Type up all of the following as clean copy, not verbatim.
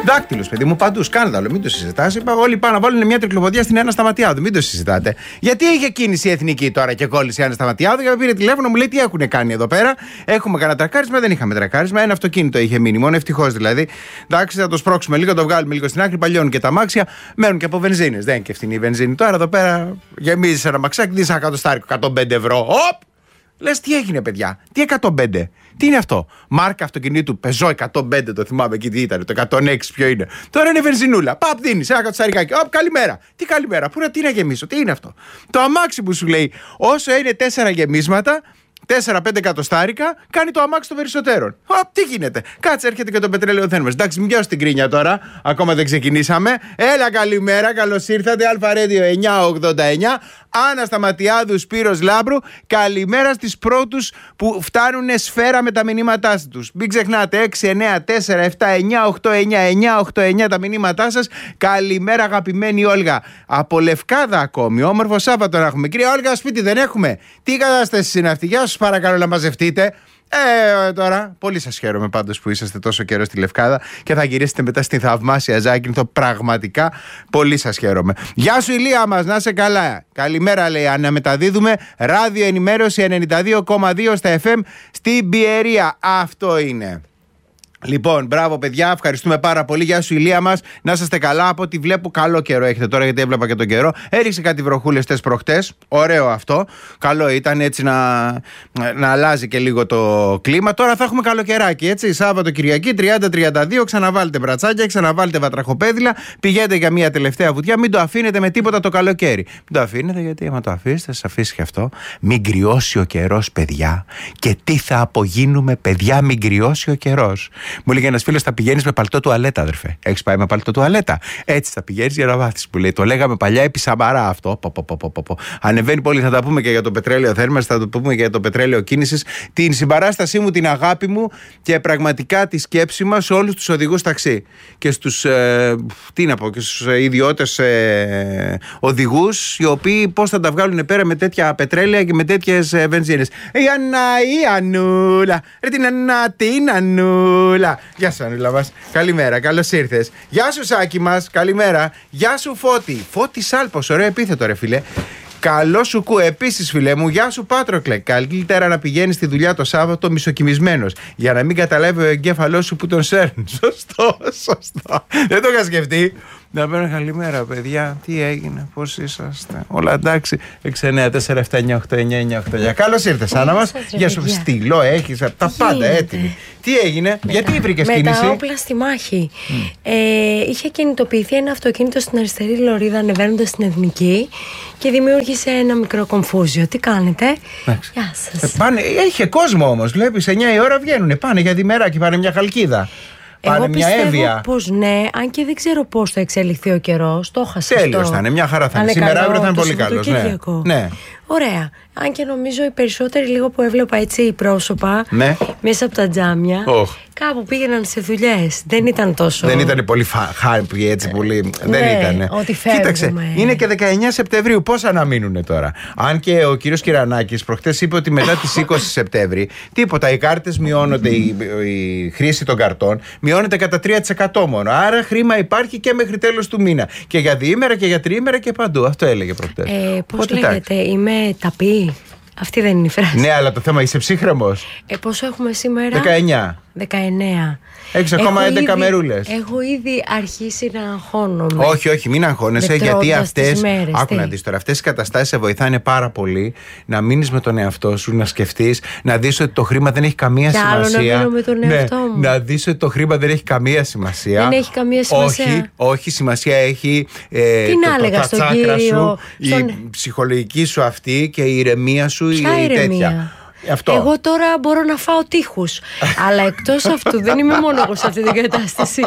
Δάκτυλος, παιδί μου, παντού. Σκάνδαλο, μην το συζητάς. Είπα, όλοι πάνε να βάλουν μια τρικλοποδιά στην Άννα Σταματιάδου. Μην το συζητάτε. Γιατί είχε κίνηση εθνική τώρα και κόλλησε η Άννα Σταματιάδου? Και πήρε τηλέφωνο, μου λέει τι έχουν κάνει εδώ πέρα. Έχουμε κανένα τρακάρισμα, δεν είχαμε τρακάρισμα. Ένα αυτοκίνητο είχε μείνει, μόνο ευτυχώς δηλαδή. Εντάξει, θα το σπρώξουμε λίγο, το βγάλουμε λίγο στην άκρη, παλιώνουν και τα αμάξια, μένουν και από βενζίνες. Δεν είναι και φτηνή η βενζίνη. Τώρα εδώ πέρα γεμίζει ένα μαξάκι, δίνει ένα εκατοστάρικο, 105 ευρώ. Οπ! Λες τι έγινε, παιδιά, τι 105, τι είναι αυτό? Μάρκα αυτοκινήτου Peugeot 105, το θυμάμαι εκεί τι ήταν, το 106 ποιο είναι. Τώρα είναι βενζινούλα. Παπ, δίνεις ένα κατοσταρικάκι. Οπ, καλημέρα. Τι καλημέρα, πού να τι να γεμίσω, τι είναι αυτό? Το αμάξι που σου λέει όσο είναι 4 γεμίσματα, 4-5 εκατοστάρικα, κάνει το αμάξι των περισσότερων. Τι γίνεται? Κάτσε, έρχεται και το πετρέλαιο Θέρμας. Εντάξει, μην πιάσω την κρίνια τώρα. Ακόμα δεν ξεκινήσαμε. Έλα, καλημέρα, καλώς ήρθατε. Αλφα Radio 989. Άννα Σταματιάδου, Σπύρος Λάμπρου. Καλημέρα στις πρώτους που φτάνουν σφαίρα με τα μηνύματά τους. Μην ξεχνάτε, 6, 9, 4, 7, 9, 8, 9, 9, 8, 9 τα μηνύματά σας. Καλημέρα, αγαπημένη Όλγα. Από Λευκάδα ακόμη. Όμορφο Σάββατο να έχουμε. Κυρία Όλγα, σπίτι δεν έχουμε. Τι κατάσταση είναι αυτή? Γεια σας, παρακαλώ να μαζευτείτε. Τώρα, πολύ σας χαίρομαι πάντως που είσαστε τόσο καιρό στη Λευκάδα και θα γυρίσετε μετά στην θαυμάσια Ζάκυνθο. Πραγματικά, πολύ σας χαίρομαι. Γεια σου, Ηλία μας, να είσαι καλά. Καλημέρα, λέει Άννα. Μεταδίδουμε ράδιο ενημέρωση 92,2 στα FM στην Πιερία. Αυτό είναι. Λοιπόν, μπράβο παιδιά, ευχαριστούμε πάρα πολύ. Γεια σου, Ηλία μας. Να είστε καλά. Από ό,τι βλέπω, καλό καιρό έχετε τώρα, γιατί έβλεπα και τον καιρό. Έριξε κάτι βροχούλες προχτές. Ωραίο αυτό. Καλό ήταν έτσι να αλλάζει και λίγο το κλίμα. Τώρα θα έχουμε καλοκαιράκι, έτσι. Σάββατο, Κυριακή, 30-32. Ξαναβάλετε μπρατσάκια, ξαναβάλετε βατραχοπέδιλα. Πηγαίνετε για μια τελευταία βουτιά. Μην το αφήνετε με τίποτα το καλοκαίρι. Μην το αφήνετε, γιατί άμα το αφήσετε, σας αφήσει και αυτό. Μην κρυώσει ο καιρός, παιδιά. Και τι θα απογίνουμε, παιδιά, μην κρυώσει ο καιρός. Μου έλεγε ένας φίλος, θα πηγαίνεις με παλτό τουαλέτα, αδερφέ. Έχεις πάει με παλτό τουαλέτα? Έτσι θα πηγαίνεις για να βάθεις, που λέει. Το λέγαμε παλιά επί Σαμαρά αυτό. Ανεβαίνει πολύ, θα τα πούμε και για το πετρέλαιο Θέρμας, θα το πούμε και για το πετρέλαιο κίνησης. Την συμπαράστασή μου, την αγάπη μου και πραγματικά τη σκέψη μας σε όλους τους οδηγούς ταξί. Και στους, και στους ιδιώτες οδηγούς, οι οποίοι πώς θα τα βγάλουν πέρα με τέτοια πετρέλαια και με τέτοιες βενζίνες. Η Ανούλα, την Ανούλα. Γεια σου, Ανούλα μας. Καλημέρα, καλώς ήρθες. Γεια σου, Σάκη μας. Καλημέρα. Γεια σου, Φώτη. Φώτη Σάλπος, ωραίο επίθετο, ρε φίλε. Καλό σου κου. Επίσης, φίλε μου, γεια σου, Πάτροκλε. Καλύτερα να πηγαίνεις στη δουλειά το Σάββατο μισοκοιμισμένος, για να μην καταλάβει ο εγκέφαλός σου που τον σέρνει. Σωστό. Δεν το είχα σκεφτεί. Να παίρνω καλημέρα, παιδιά. Τι έγινε, πώς είσαστε? Όλα εντάξει? 694-798-998. Καλώς ήρθες, Άννα μας. Γεια σου, στυλό έχεις, τα πάντα έτοιμη. Τι έγινε, γιατί βρήκες κίνηση? Με τα όπλα στη μάχη. Είχε κινητοποιηθεί ένα αυτοκίνητο στην αριστερή λωρίδα ανεβαίνοντας στην Εθνική και δημιούργησε ένα μικρό κομφούζιο. Τι κάνετε? Γεια σας. Έχει κόσμο όμως, βλέπεις, 9 η ώρα βγαίνουνε. Πάνε για διμεράκι, πάνε μια χαλκίδα. Εγώ πιστεύω πως ναι, αν και δεν ξέρω πώς θα εξελιχθεί ο καιρός. Το έχασα. Τέλειος θα είναι, μια χαρά θα είναι. Σήμερα αύριο θα είναι πολύ καλός. Ναι. Ωραία. Αν και νομίζω οι περισσότεροι, λίγο που έβλεπα έτσι πρόσωπα, ναι, μέσα από τα τζάμια, κάπου πήγαιναν σε δουλειές. Δεν ήταν τόσο. Δεν ήταν πολύ χάρπι έτσι πολύ. Ναι, δεν ήταν. Ότι φεύγουμε. Κοίταξε, είναι και 19 Σεπτεμβρίου. Πώς αναμείνουνε τώρα? Αν και ο κύριος Κυρανάκης προχτές είπε ότι μετά τις 20 Σεπτέμβρη τίποτα. Οι κάρτες μειώνονται, η χρήση των καρτών μειώνεται κατά 3% μόνο. Άρα χρήμα υπάρχει και μέχρι τέλος του μήνα. Και για διήμερα και για τριήμερα και παντού. Αυτό έλεγε προχτές. Πώς λέγεται, είμαι ταπή. Αυτή δεν είναι η φράση. Ναι, αλλά το θέμα, είσαι ψύχρεμος. Πόσο έχουμε σήμερα? 19. Έχεις ακόμα 11 μερούλες. Έχω ήδη αρχίσει να αγχώνομαι. Όχι, μην αγχώνεσαι, γιατί αυτές. Άκου να δεις τώρα, αυτές οι καταστάσεις σε βοηθάνε πάρα πολύ να μείνεις με τον εαυτό σου, να σκεφτείς, να δεις ότι το χρήμα δεν έχει καμία σημασία. Να μείνω με τον εαυτό μου. Να δεις ότι το χρήμα δεν έχει καμία σημασία. Δεν έχει καμία σημασία. Όχι, σημασία έχει τα τσάκρα σου, η ψυχολογική σου αυτή και η ηρεμία σου. Ποια ηρεμία? Αυτό. Εγώ τώρα μπορώ να φάω τείχους. Αλλά εκτός αυτού δεν είμαι μόνο εγώ σε αυτή την κατάσταση.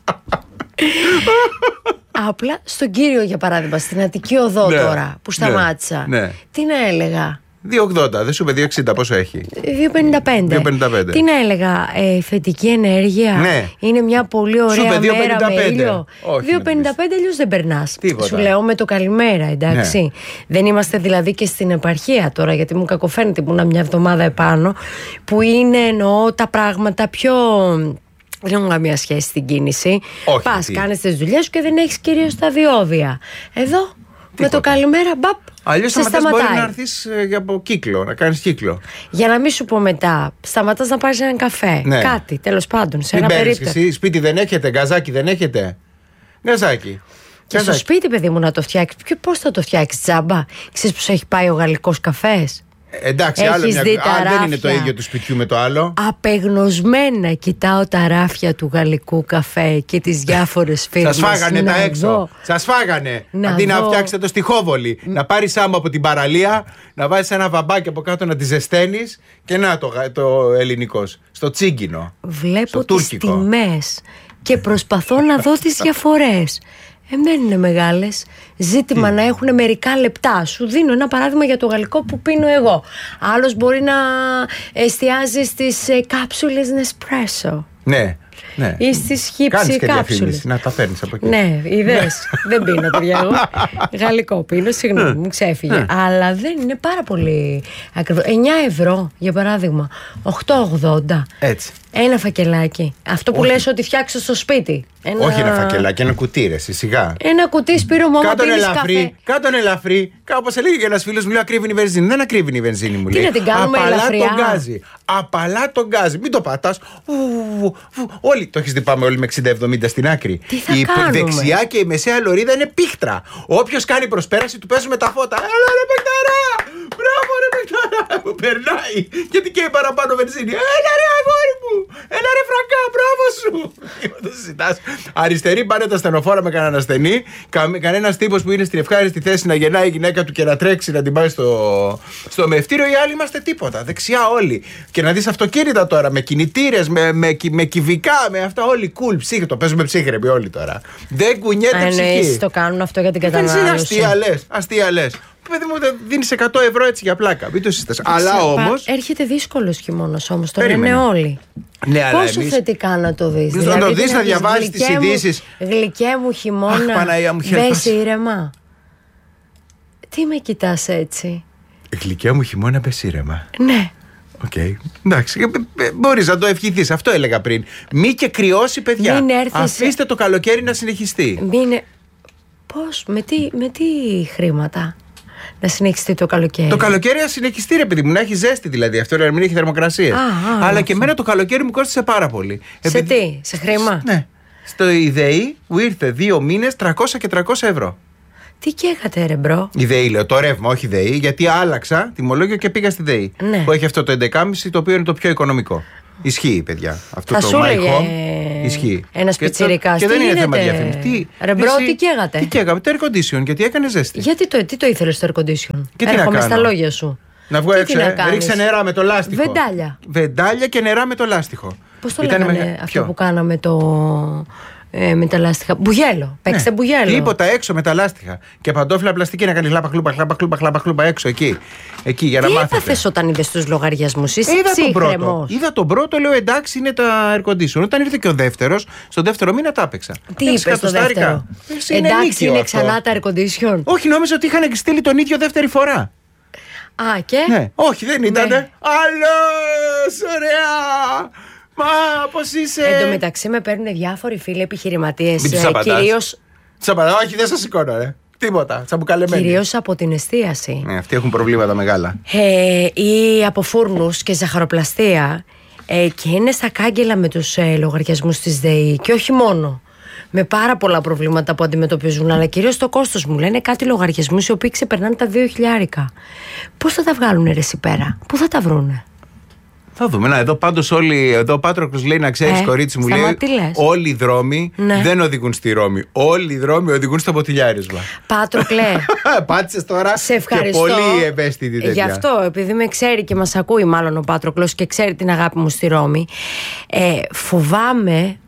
Απλά στον Κύριο, για παράδειγμα, στην Αττική Οδό, ναι, τώρα που σταμάτησα, ναι. Τι να έλεγα? 2,80, δεν σου είπε 2,60, πόσο έχει? 2,55. Τι να έλεγα, θετική ενέργεια, ναι. Είναι μια πολύ ωραία μέρα με ήλιο. 2,55 αλλιώς δεν περνάς. Σου λέω με το καλημέρα, εντάξει, ναι. Δεν είμαστε δηλαδή και στην επαρχία τώρα, γιατί μου κακοφαίνεται που είναι μια εβδομάδα επάνω, που είναι, εννοώ, τα πράγματα πιο Δεν έχουν καμία σχέση στην κίνηση. Πας, κάνεις τις δουλειές σου και δεν έχεις κυρίως τα διόδια. Εδώ, με το καλημέρα, μπαπ. Αλλιώς μπορεί να έρθεις από κύκλο, να κάνεις κύκλο. Για να μην σου πω μετά, σταματάς να πάρεις έναν καφέ. Ναι. Κάτι, τέλος πάντων, σε ένα περίπτωση. Εσύ σπίτι δεν έχετε, γκαζάκι δεν έχετε. Γκαζάκι. Και στο σπίτι, παιδί μου, να το φτιάξεις. Πώς θα το φτιάξεις, τζάμπα? Ξέρεις πως έχει πάει ο γαλλικός καφές? Εντάξει, άλλο δεν είναι το ίδιο του σπιτιού με το άλλο. Απεγνωσμένα κοιτάω τα ράφια του γαλλικού καφέ και τις διάφορες φίρμες. Σας φάγανε τα έξω. Σας φάγανε. Αντί να φτιάξετε το στη Χόβολη, να πάρεις άμμο από την παραλία, να βάζεις ένα βαμπάκι από κάτω να τη ζεσταίνεις και να το ελληνικός. Στο τσίγκινο. Βλέπω τις τιμές και προσπαθώ να δω τις διαφορές. Δεν είναι μεγάλες. Ζήτημα να έχουν μερικά λεπτά. Σου δίνω ένα παράδειγμα για το γαλλικό που πίνω εγώ. Άλλος μπορεί να εστιάζει στις κάψουλες Nespresso. Ναι. Ναι. Ή στις χύψη κάψουλες. Να τα παίρνεις από εκεί. Ναι, είδες. Δεν πίνω το εγώ. Γαλλικό πίνω, συγγνώμη, μου ξέφυγε. Αλλά δεν είναι πάρα πολύ ακριβό. 9 ευρώ για παράδειγμα. 8,80. Έτσι. Ένα φακελάκι. Αυτό που λες ότι φτιάξω στο σπίτι. Όχι ένα φακελάκι, ένα κουτί, ρε, σιγά. Ένα κουτί, Σπύρο μου, άμα πίνεις καφέ. Κάτω ελαφρύ. Όπως έλεγε και ένας φίλος μου, λέει ακρίβει η βενζίνη. Δεν ακρίβει η βενζίνη, μου λέει. Τι να την κάνουμε ελαφριά? Απαλά τον γκάζι. Μην το πατάς. Όλοι το έχεις δει, πάμε όλοι με 60-70 στην άκρη. Η δεξιά και η μεσαία λωρίδα είναι πίχτρα. Όποιος κάνει προσπέραση του παίζουμε τα φώτα. Έλα ρε παικταρά! Μπράβο ρε παικταρά! Που περνάει. Γιατί καίει παραπάνω βενζίνη. Έλα ρε αγόρι μου! Έλα ρε φραγκά! Μπράβο σου! Το συζητάς. Αριστερή πάνε τα στενοφόρα με κανέναν ασθενή. Κανένας τύπος που είναι στην ευχάριστη θέση να γεννάει η γυναίκα του και να τρέξει να την πάει στο μευτήριο. Οι άλλοι είμαστε τίποτα. Δεξιά όλοι. Και να δεις αυτοκίνητα τώρα με κινητήρες, με κυβικά, με αυτά όλοι cool. Ψύχη, το παίζουμε ψύχρεμοι όλοι τώρα. Δεν κουνιέται ψυχή. Εννοείς το κάνουν αυτό για την κατανάλωση. Αστεία λες. Παιδί μου, δίνεις 100 ευρώ έτσι για πλάκα. Μην το συζητάς. Αλλά όμως. Έρχεται δύσκολος χειμώνας όμως. Το λένε όλοι. Ναι, πόσο θετικά να το δεις? Να το δεις, να διαβάσεις τις ειδήσεις. Γλυκέ μου χειμώνα, μπες ήρεμα. Τι με κοιτάς έτσι? Γλυκέ μου χειμώνα, μπες ήρεμα. Ναι. Okay. Εντάξει, μπορείς να το ευχηθείς. Αυτό έλεγα πριν. Μη και κρυώσει, παιδιά. Αφήστε το καλοκαίρι να συνεχιστεί. Πώς, με τι χρήματα να συνεχιστεί το καλοκαίρι? Το καλοκαίρι να συνεχιστεί, ρε παιδί μου, να έχει ζέστη δηλαδή. Αυτό να μην έχει θερμοκρασίες. Αλλά και εμένα το καλοκαίρι μου κόστησε πάρα πολύ. Σε τι, σε χρήμα? Ναι. Στο ΙΔΕΗ μου ήρθε 2 μήνες 300 και 300 ευρώ. Τι καίγατε ρε μπρο? Η ΔΕΗ λέω, το ρεύμα, όχι ΔΕΗ, γιατί άλλαξα τιμολόγιο και πήγα στη ΔΕΗ. Ναι. Που έχει αυτό το 11,5, το οποίο είναι το πιο οικονομικό. Ισχύει, παιδιά. Αυτό θα το σου My λέγε Home ισχύει. Ένας πιτσιρικάς. Και δεν είναι θέμα διαφήμιση. Ρε μπρο, τι καίγατε? Τι καίγαμε, το air condition, γιατί έκανε ζέστη. Γιατί τι το ήθελες το air condition? Και τι να κάνω? Στα λόγια σου. Να βγω έξω, ρίξε νερά με το λάστιχο. Βεντάλια και νερά με το λάστιχο. Πώς το λέγανε αυτό που κάναμε με τα λάστιχα? Μπουγέλο. Παίξτε μπουγέλο. Τίποτα έξω με τα λάστιχα. Και παντόφυλλα πλαστική να κάνει χλάπα χλούπα έξω εκεί για να μάθετε. Τι έπαθες όταν είδες τους λογαριασμούς? Είδα τον πρώτο, λέω εντάξει είναι τα air condition. Όταν ήρθε και ο δεύτερος, στον δεύτερο μήνα τα έπαιξα. Τι είπες στο δεύτερο? Εντάξει είναι ξανά τα air condition? Όχι, νόμιζα ότι είχαν στείλει τον ίδιο δεύτερη φορά. Και? Ναι. Όχι, δεν ήτανε. Αλλιώς, ωραία. Μα πώς είσαι? Εν τω μεταξύ με παίρνουν διάφοροι φίλοι επιχειρηματίες. Κυρίως. Όχι, δεν σας σηκώνω, ρε. Τίποτα. Τσαμπουκαλεμένοι. Κυρίως από την εστίαση. Ναι, αυτοί έχουν προβλήματα μεγάλα. Ή από φούρνους και ζαχαροπλαστεία. Και είναι στα κάγκελα με τους λογαριασμούς της ΔΕΗ. Και όχι μόνο. Με πάρα πολλά προβλήματα που αντιμετωπίζουν, αλλά κυρίως το κόστος. Μου λένε κάτι λογαριασμούς οι οποίοι ξεπερνάνε τα 2.000. Πώς θα τα βγάλουν ρε πέρα? Πού θα τα βρούνε? Θα δούμε. Εδώ πάντως εδώ ο Πάτροκλος λέει να ξέρεις, κορίτσι μου, λέει όλοι οι δρόμοι δεν οδηγούν στη Ρώμη. Όλοι οι δρόμοι οδηγούν στο ποτηλιάρισμα. Πάτροκλε, πάτησες τώρα. Σε ευχαριστώ. Και πολύ ευαίσθητη τέτοια. Γι' αυτό, επειδή με ξέρει και μας ακούει μάλλον ο Πάτροκλος και ξέρει την αγάπη μου στη Ρώμη, φοβάμαι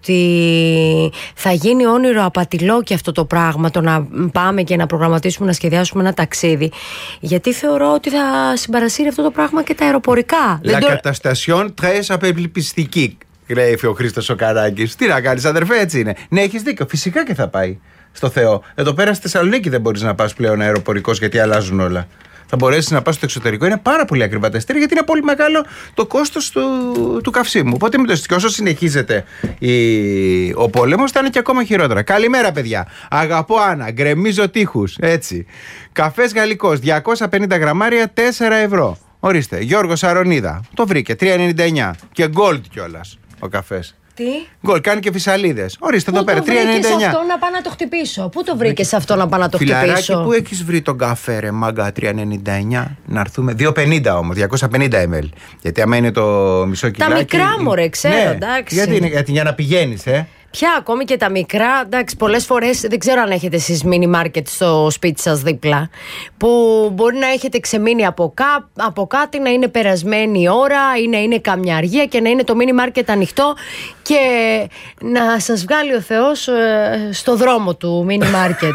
ότι θα γίνει όνειρο απατηλό και αυτό το πράγμα, το να πάμε και να προγραμματίσουμε, να σχεδιάσουμε ένα ταξίδι, γιατί θεωρώ ότι θα συμπαρασύρει αυτό το πράγμα και τα αεροπορικά. La catastation très απελπιστική, γράφει ο Χρήστος ο Καράκης. Τι να κάνεις αδερφέ, έτσι είναι. Ναι, έχεις δίκιο, φυσικά και θα πάει στο Θεό. Εδώ πέρα στη Θεσσαλονίκη δεν μπορείς να πας πλέον αεροπορικός γιατί αλλάζουν όλα. θα μπορέσεις να πας στο εξωτερικό. Είναι πάρα πολύ ακριβά τα εισιτήρια γιατί είναι πολύ μεγάλο το κόστος του καυσίμου. Οπότε μην το και όσο συνεχίζεται ο πόλεμος θα είναι και ακόμα χειρότερα. Καλημέρα, παιδιά. Αγαπώ Άννα, γκρεμίζω τείχους. Έτσι. Καφές γαλλικός 250 γραμμάρια 4 ευρώ. Ορίστε. Γιώργος Αρονίδα. Το βρήκε 3,99. Και gold κιόλας ο καφές. Τι? Γκολ, κάνει και φυσαλίδες. Ορίστε εδώ πέρα, 3,99. Πού το βρήκες αυτό να πάω να το χτυπήσω? Πού το βρήκες αυτό να πάω να το χτυπήσω? Φιλαράκι, πού έχεις βρει τον καφέ, ρε μάγκα, 3,99. Να έρθουμε. 2,50 όμως, 250 ml. Γιατί άμα είναι το μισό κιλάκι. Τα μικρά μου, ρε, ξέρω, ναι, εντάξει. Γιατί για να πηγαίνεις, Πια ακόμη και τα μικρά, εντάξει, πολλές φορές δεν ξέρω αν έχετε εσείς μίνι μάρκετ στο σπίτι σας δίπλα, που μπορεί να έχετε ξεμείνει από κάτι, να είναι περασμένη η ώρα ή να είναι καμιά αργία και να είναι το μίνι μάρκετ ανοιχτό και να σας βγάλει ο Θεός στο δρόμο του μίνι μάρκετ.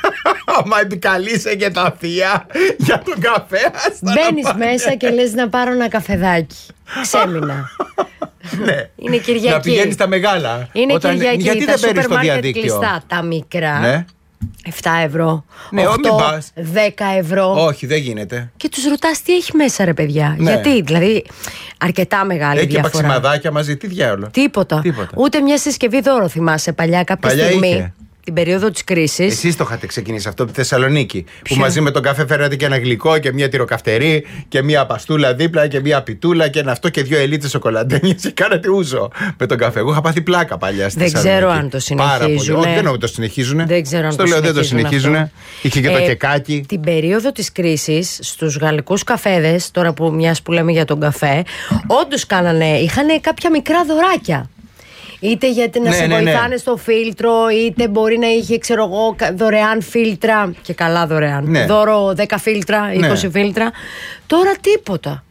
Μα επικαλείσαι και τα θεία για τον καφέ. Μπαίνεις μέσα και λες να πάρω ένα καφεδάκι. Ξέμεινα. Ναι. Είναι Κυριακή. Να πηγαίνεις στα μεγάλα. Είναι Κυριακή. Γιατί τα δεν παίρνεις στο διαδίκτυο? Κλειστά. Τα μικρά. Ναι. 7 ευρώ. Ναι, 8, 10 ευρώ. Όχι, δεν γίνεται. Και τους ρωτάς τι έχει μέσα, ρε παιδιά. Ναι. Γιατί, δηλαδή, αρκετά μεγάλη έχει διαφορά. Έχει και παξιμαδάκια μαζί, τι διάολο. Τίποτα. Ούτε μια συσκευή δώρο θυμάσαι παλιά κάποια στιγμή. Είχε. Την περίοδο της κρίσης. Εσείς το είχατε ξεκινήσει αυτό από τη Θεσσαλονίκη. Ποιο? Που μαζί με τον καφέ φέρατε και ένα γλυκό και μια τυροκαυτερή και μια παστούλα δίπλα και μια πιτούλα και ένα αυτό και 2 ελίτες σοκολαντένιες και κάνατε ούζο με τον καφέ. Εγώ είχα πάθει πλάκα παλιά στη Θεσσαλονίκη. Δεν ξέρω αν το συνεχίζουν. Όχι, δεν νομίζω το συνεχίζουν. Δεν ξέρω αν στο λέω δεν το συνεχίζουν. Είχε και το κεκάκι. Την περίοδο της κρίσης στους γαλλικούς καφέδες, τώρα που μιας που λέμε για τον καφέ, όντως είχαν κάποια μικρά δωράκια. Είτε γιατί να σε βοηθάνε στο φίλτρο, είτε μπορεί να είχε, ξέρω εγώ, δωρεάν φίλτρα. Και καλά δωρεάν. Ναι. Δώρο 10 φίλτρα, 20 φίλτρα. Τώρα τίποτα.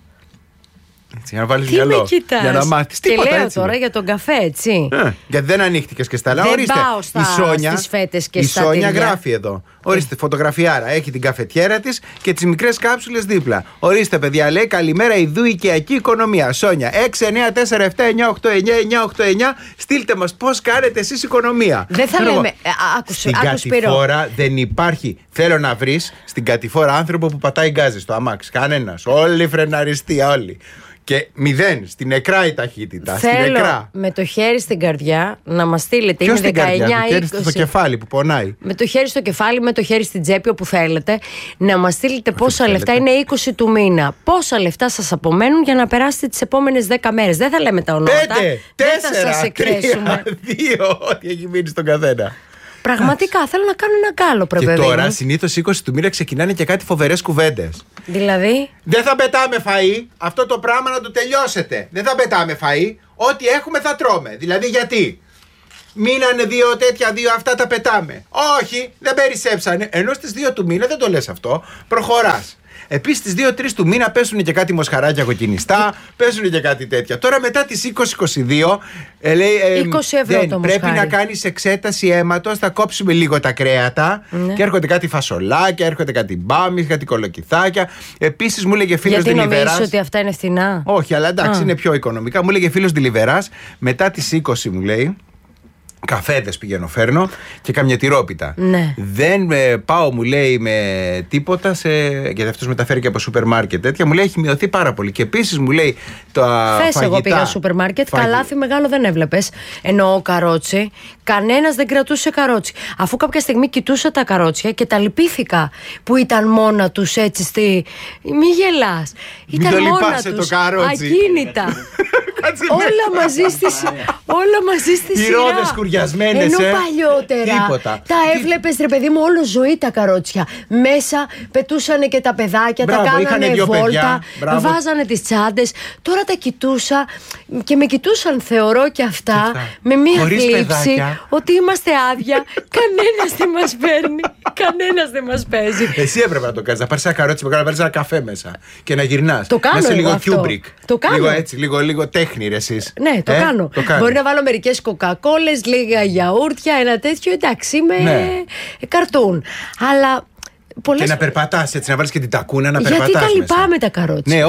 Έτσι, για να βάλεις μυαλό. Για να μάθεις. Και τίποτα, λέω έτσι. τώρα για τον καφέ, έτσι. Γιατί δεν ανοίχτηκες και στα άλλα. Δεν ορίστε. πάω στις φέτες και στα η Σόνια τυριά. γράφει εδώ. Ορίστε, φωτογραφιάρα. Έχει την καφετιέρα της και τις μικρές κάψουλες δίπλα. Ορίστε, παιδιά, λέει καλημέρα, ιδού οικιακή οικονομία. Σόνια, 69477989989. Στείλτε μας πώς κάνετε εσείς οικονομία. Δεν θα λέμε. Στην κατηφόρα δεν υπάρχει. Θέλω να βρεις στην κατηφόρα άνθρωπο που πατάει γκάζι στο αμάξι. Κανένας. Όλοι φρεναριστοί, όλοι. Και 0 στην νεκρά η ταχύτητα. Θέλω στην νεκρά. με το χέρι στην καρδιά να μας στείλετε. Ποιος Είναι 19-20. Στο κεφάλι που πονάει. Με το χέρι στο κεφάλι, με το χέρι στην τσέπη, όπου θέλετε. Να μας στείλετε πόσα λεφτά. Είναι 20 του μήνα. Πόσα λεφτά σας απομένουν για να περάσετε τις επόμενες 10 μέρες. Δεν θα λέμε τα ονόματα. 5, 4, 3, 2, ό,τι έχει μείνει στον καθένα. Πραγματικά θέλω να κάνω ένα κάλο, Και τώρα συνήθως 20 του μήνα ξεκινάνε και κάτι φοβερές κουβέντες. Δηλαδή. Δεν θα πετάμε φαΐ. Αυτό το πράγμα να το τελειώσετε. Δεν θα πετάμε φαΐ. Ό,τι έχουμε θα τρώμε. Δηλαδή γιατί? Μείνανε 2 τέτοια, 2 αυτά τα πετάμε. Όχι, δεν περισσέψανε. Ενώ στις 2 του μήνα δεν το λες αυτό. Προχωράς. Επίσης στις 2-3 του μήνα πέσουν και κάτι μοσχαράκια κοκκινιστά, πέσουν και κάτι τέτοια. Τώρα μετά τις 20-22 λέει 20 ευρώ το πρέπει μοσχάρι. να κάνεις εξέταση αίματος, θα κόψουμε λίγο τα κρέατα και έρχονται κάτι φασολάκια, έρχονται κάτι μπάμις, κάτι κολοκυθάκια. Επίσης μου έλεγε φίλος Δηλιβεράς. Γιατί νομίζεις ότι αυτά είναι φθηνά? Όχι, αλλά εντάξει είναι πιο οικονομικά. Μου έλεγε φίλος Δηλιβεράς μετά τις 20 μου λέει. Καφέδες πηγαίνω, φέρνω και καμιά τυρόπιτα. Ναι. Δεν πάω, μου λέει, με τίποτα γιατί αυτός μεταφέρει και από σούπερ μάρκετ τέτοια. Μου λέει έχει μειωθεί πάρα πολύ. Και επίσης μου λέει Χθες εγώ πήγα σούπερ μάρκετ, καλάθι μεγάλο δεν έβλεπες. Εννοώ καρότσι. Κανένας δεν κρατούσε καρότσι. Αφού κάποια στιγμή κοιτούσα τα καρότσια και τα λυπήθηκα που ήταν μόνα τους έτσι στη. Μη γελάς. Ήταν μην το μόνα τους. τους. Ακίνητα. Όλα μαζί στη σειρά. Οι ρόδες κουριασμένες. Ενώ παλιότερα τίποτα. τα έβλεπες, ρε παιδί μου, όλο ζωή τα καρότσια. Μέσα πετούσανε και τα παιδάκια, μπράβο, τα κάνανε βόλτα, βάζανε τις τσάντες. Τώρα τα κοιτούσα και με κοιτούσαν, θεωρώ και αυτά, με μία θλίψη ότι είμαστε άδεια. Κανένας δεν μας παίρνει. Κανένας δεν μας παίζει. Εσύ έπρεπε να το κάνεις. Να πάρεις ένα καρότσι μεγάλο, να βάλεις ένα καφέ μέσα και να γυρνάς. Το κάνω. Να είσαι λίγο αυτό. Kubrick. Το κάνω. Λίγο έτσι, λίγο τέχνη, ρε εσείς. Ναι, το κάνω. Μπορεί να βάλω μερικές κοκακόλες, λίγα γιαούρτια, ένα τέτοιο. Εντάξει, είμαι καρτούν. Αλλά. Και να περπατάς έτσι, να βάλεις και την τακούνα να περπατάς. Γιατί τα λυπάμαι τα καρότσια. Ναι, όχι.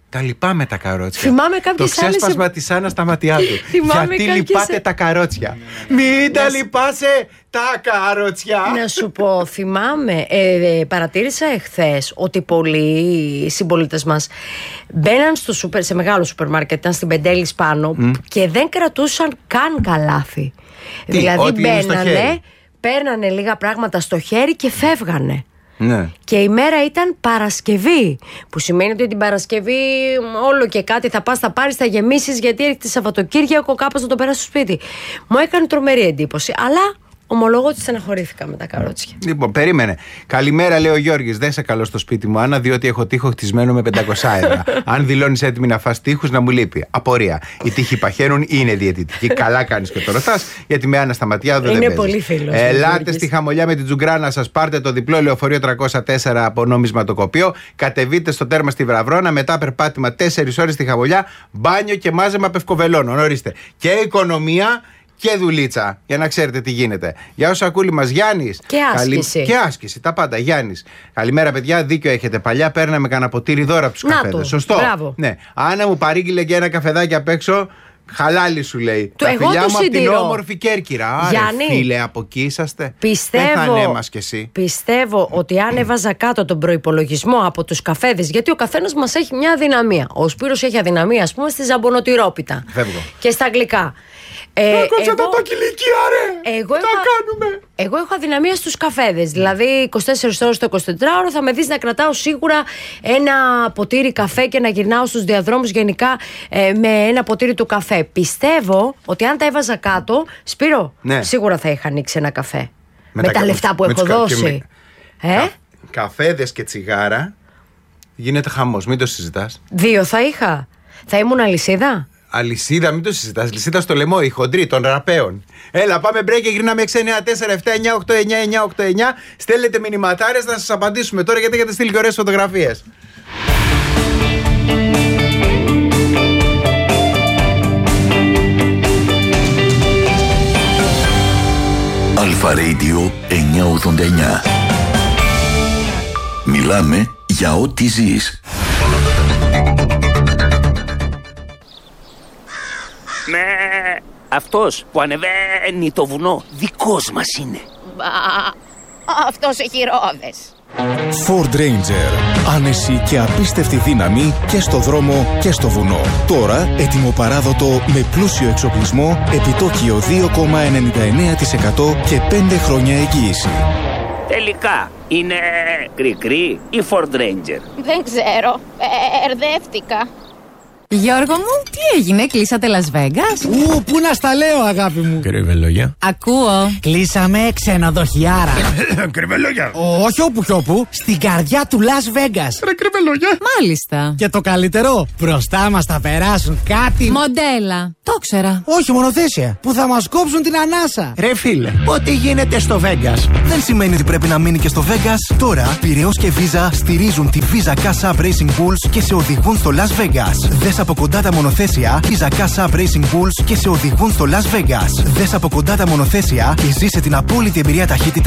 Τα λυπάμαι τα καρότσια. Θυμάμαι το ξέσπασμα της Άννας στα ματιά του. Γιατί λυπάτε τα καρότσια. Μην τα λυπάσαι τα καρότσια. Να σου πω, θυμάμαι, παρατήρησα εχθές ότι πολλοί συμπολίτες μας μπαίναν σε μεγάλο σούπερ μάρκετ, ήταν στην Πεντέλης πάνω και δεν κρατούσαν καν καλάθι. Δηλαδή μπαίνανε, παίρνανε λίγα πράγματα στο χέρι και φεύγανε. Ναι. Και η μέρα ήταν Παρασκευή. Που σημαίνει ότι την Παρασκευή όλο και κάτι θα πας, θα πάρεις, θα γεμίσεις, γιατί έρχεται Σαββατοκύριακο, κάπως να το περάσεις στο σπίτι. Μου έκανε τρομερή εντύπωση. Αλλά ομολόγω ότι στεναχωρήθηκα με τα καρότσια. Λοιπόν, περίμενε. Καλημέρα, λέει ο Γιώργης. Δεν σε καλώ στο σπίτι μου, Άννα, διότι έχω τοίχο χτισμένο με 500 ευρώ. Αν δηλώνεις έτοιμη να φας τοίχους, να μου λείπει. Απορία. Οι τοίχοι παχαίνουν, είναι διαιτητικοί. Καλά κάνεις και το ρωτάς, γιατί με Άννα Σταματιάδου δεν παίζει. Είναι πολύ φίλος. Ελάτε στη Χαμολιά με την Τζουγκράνα σας, πάρτε το διπλό λεωφορείο 304 από νομισματοκοπείο. Κατεβείτε στο τέρμα στη Βραβρώνα, μετά περπάτημα 4 ώρες στη Χαμολιά, μπάνιο και μάζεμα πευκοβελώνων. Ορίστε. Και οικονομία. Και δουλίτσα, για να ξέρετε τι γίνεται. Για όσους ακούνε μας, Γιάννης. Και άσκηση. Και άσκηση, τα πάντα. Γιάννης. Καλημέρα, παιδιά. Δίκιο έχετε. Παλιά παίρναμε κανένα ποτήρι δώρα από τους καφέδες. Σωστό. Μπράβο. Ναι. Άννα μου παρήγγειλε και ένα καφεδάκι απ' έξω. Χαλάλι σου λέει. Τα φιλιά μου από την όμορφη Κέρκυρα. Γιάννη, φίλε, από εκεί είσαστε. Πιστεύω ότι αν έβαζα κάτω τον προϋπολογισμό από τους καφέδες, γιατί ο καθένας μας έχει μια αδυναμία. Ο Σπύρος έχει αδυναμία, ας πούμε, στη ζαμπονοτυρόπιτα. Φεύγω. Και στα γλυκά. Κάτσε τα κυλικία, ρε! Κάνουμε. Εγώ έχω αδυναμία στους καφέδες. Δηλαδή 24 ώρες το 24ωρο θα με δεις να κρατάω σίγουρα ένα ποτήρι καφέ και να γυρνάω στους διαδρόμους γενικά με ένα ποτήρι του καφέ. Πιστεύω ότι αν τα έβαζα κάτω, Σπύρο, σίγουρα θα είχα ανοίξει ένα καφέ. Με τα λεφτά που έχω δώσει. Καφέδες και τσιγάρα γίνεται χαμός, μην το συζητάς. 2 θα είχα. Θα ήμουν αλυσίδα. Αλυσίδα, μην το συζητάς. Λυσίδα στο λαιμό, η χοντρή των ραπέων. Έλα, πάμε break και γυρνάμε 694-7-9-8-9-9-8-9. Στέλνετε μηνυματάρες να σας απαντήσουμε τώρα, γιατί έχετε στείλει και ωραίες φωτογραφίες. Αλφα Radio 989. Μιλάμε για ό,τι ζεις. Ναι, αυτός που ανεβαίνει το βουνό δικός μας είναι. Αυτός έχει ρόδες. Ford Ranger. Άνεση και απίστευτη δύναμη και στο δρόμο και στο βουνό. Τώρα ετοιμοπαράδοτο με πλούσιο εξοπλισμό, επιτόκιο 2,99% και 5 χρόνια εγγύηση. Τελικά είναι κρικρή ή Ford Ranger? Δεν ξέρω, ερδεύτηκα. Γιώργο μου, τι έγινε, κλείσατε Las Vegas? Πού να στα λέω, αγάπη μου. Κρυβελόγια. Ακούω. Κλείσαμε ξενοδοχιάρα. Κρυβελόγια. Όχι όπου κι όπου, στην καρδιά του Las Vegas. Ρε κρυβελόγια. Μάλιστα. Και το καλύτερο, μπροστά μας θα περάσουν κάτι. Μοντέλα. Το ξέρα. Όχι, μονοθέσια. Που θα μας κόψουν την ανάσα. Ρε φίλε, ό,τι γίνεται στο Vegas δεν σημαίνει ότι πρέπει να μείνει και στο Vegas. Τώρα, Πειραιώς και Visa στηρίζουν τη Visa Cash App Racing Bulls και σε οδηγούν στο Las Vegas. Δες από κοντά τα μονοθέσια Visa Cash App Racing Bulls και σε οδηγούν στο Las Vegas. Δες από κοντά τα μονοθέσια και ζήσε την απόλυτη εμπειρία ταχύτητα